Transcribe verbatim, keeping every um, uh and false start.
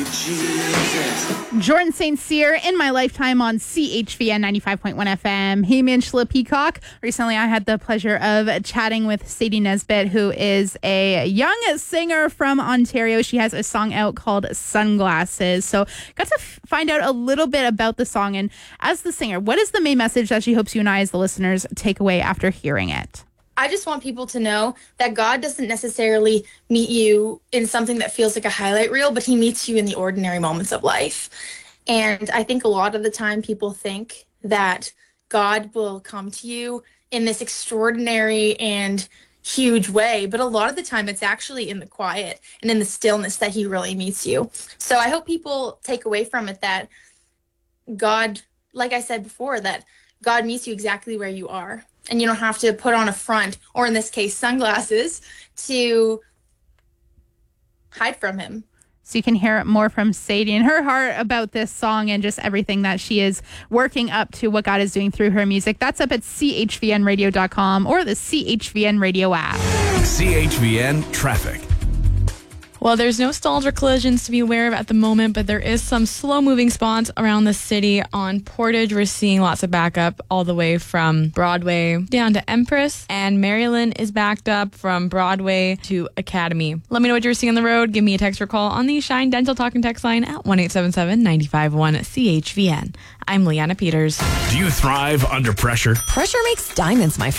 Jordan Saint Cyr in my lifetime on C H V N ninety-five point one F M. Hey, Angela Peacock. Recently, I had the pleasure of chatting with Sadie Nesbitt, who is a young singer from Ontario. She has a song out called Sunglasses. So got to f- find out a little bit about the song. And as the singer, what is the main message that she hopes you and I as the listeners take away after hearing it? I just want people to know that God doesn't necessarily meet you in something that feels like a highlight reel, but he meets you in the ordinary moments of life. And I think a lot of the time people think that God will come to you in this extraordinary and huge way, but a lot of the time it's actually in the quiet and in the stillness that he really meets you. So I hope people take away from it that God, like I said before, that God meets you exactly where you are. And you don't have to put on a front, or in this case, sunglasses, to hide from him. So you can hear more from Sadie and her heart about this song and just everything that she is working up to, what God is doing through her music. That's up at C H V N radio dot com or the C H V N radio app. C H V N traffic. Well, there's no stalls or collisions to be aware of at the moment, but there is some slow-moving spots around the city. On Portage, we're seeing lots of backup all the way from Broadway down to Empress, and Maryland is backed up from Broadway to Academy. Let me know what you're seeing on the road. Give me a text or call on the Shine Dental Talk and Text line at one eight seven seven, nine five one C H V N. I'm Leanna Peters. Do you thrive under pressure? Pressure makes diamonds, my friend.